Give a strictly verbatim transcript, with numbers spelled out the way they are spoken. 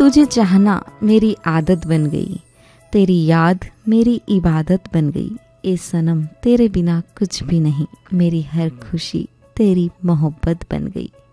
तुझे चाहना मेरी आदत बन गई, तेरी याद मेरी इबादत बन गई। ए सनम तेरे बिना कुछ भी नहीं, मेरी हर खुशी तेरी मोहब्बत बन गई।